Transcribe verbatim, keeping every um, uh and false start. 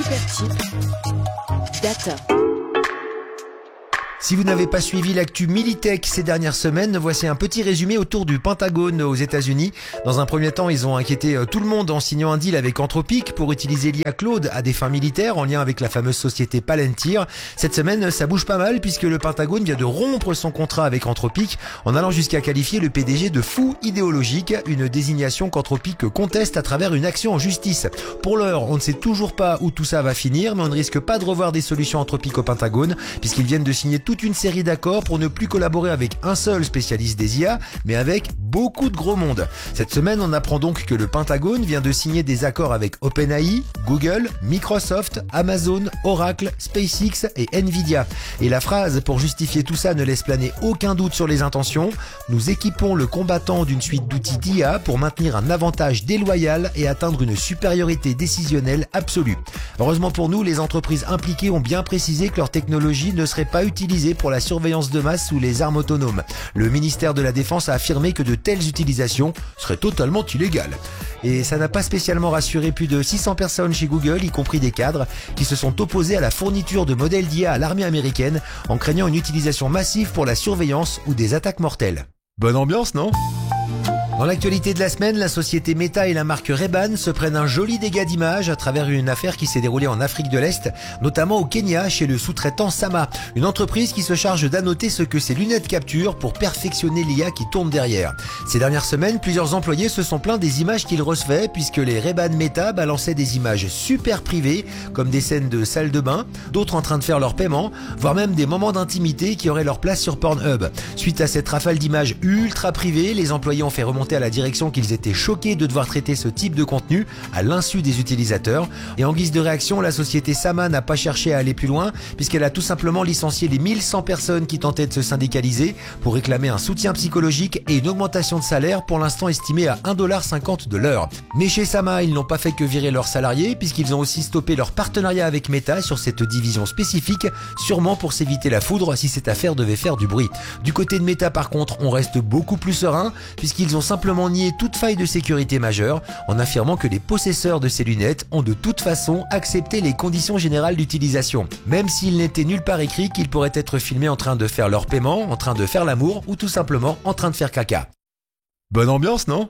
Super Cheap Data. Si vous n'avez pas suivi l'actu Militech ces dernières semaines, voici un petit résumé autour du Pentagone aux États-Unis. Dans un premier temps, ils ont inquiété tout le monde en signant un deal avec Anthropic pour utiliser l'I A Claude à des fins militaires en lien avec la fameuse société Palantir. Cette semaine, ça bouge pas mal puisque le Pentagone vient de rompre son contrat avec Anthropic en allant jusqu'à qualifier le P D G de fou idéologique, une désignation qu'Anthropic conteste à travers une action en justice. Pour l'heure, on ne sait toujours pas où tout ça va finir, mais on ne risque pas de revoir des solutions Anthropic au Pentagone puisqu'ils viennent de signer toute une série d'accords pour ne plus collaborer avec un seul spécialiste des I A, mais avec beaucoup de gros monde. Cette semaine, on apprend donc que le Pentagone vient de signer des accords avec OpenAI, Google, Microsoft, Amazon, Oracle, SpaceX et Nvidia. Et la phrase pour justifier tout ça ne laisse planer aucun doute sur les intentions. Nous équipons le combattant d'une suite d'outils d'I A pour maintenir un avantage déloyal et atteindre une supériorité décisionnelle absolue. Heureusement pour nous, les entreprises impliquées ont bien précisé que leur technologie ne serait pas utilisée pour la surveillance de masse ou les armes autonomes. Le ministère de la Défense a affirmé que de telles utilisations seraient totalement illégales. Et ça n'a pas spécialement rassuré plus de six cents personnes chez Google, y compris des cadres, qui se sont opposés à la fourniture de modèles d'I A à l'armée américaine en craignant une utilisation massive pour la surveillance ou des attaques mortelles. Bonne ambiance, non ? Dans l'actualité de la semaine, la société Meta et la marque Ray-Ban se prennent un joli dégât d'image à travers une affaire qui s'est déroulée en Afrique de l'Est, notamment au Kenya chez le sous-traitant Sama, une entreprise qui se charge d'annoter ce que ces lunettes capturent pour perfectionner l'I A qui tourne derrière. Ces dernières semaines, plusieurs employés se sont plaints des images qu'ils recevaient puisque les Ray-Ban Meta balançaient des images super privées, comme des scènes de salle de bain, d'autres en train de faire leur paiement, voire même des moments d'intimité qui auraient leur place sur Pornhub. Suite à cette rafale d'images ultra privées, les employés ont fait remonter à la direction qu'ils étaient choqués de devoir traiter ce type de contenu à l'insu des utilisateurs. Et en guise de réaction, la société Sama n'a pas cherché à aller plus loin puisqu'elle a tout simplement licencié les mille cent personnes qui tentaient de se syndicaliser pour réclamer un soutien psychologique et une augmentation de salaire pour l'instant estimée à un dollar cinquante de l'heure. Mais chez Sama, ils n'ont pas fait que virer leurs salariés puisqu'ils ont aussi stoppé leur partenariat avec Meta sur cette division spécifique, sûrement pour s'éviter la foudre si cette affaire devait faire du bruit. Du côté de Meta par contre, on reste beaucoup plus serein puisqu'ils ont simplement nié toute faille de sécurité majeure en affirmant que les possesseurs de ces lunettes ont de toute façon accepté les conditions générales d'utilisation, même s'il n'était nulle part écrit qu'ils pourraient être filmés en train de faire leur paiement, en train de faire l'amour ou tout simplement en train de faire caca. Bonne ambiance, non ?